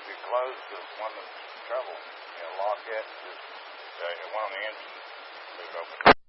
be closed because one of the trouble, lock it, just one of the engines is open.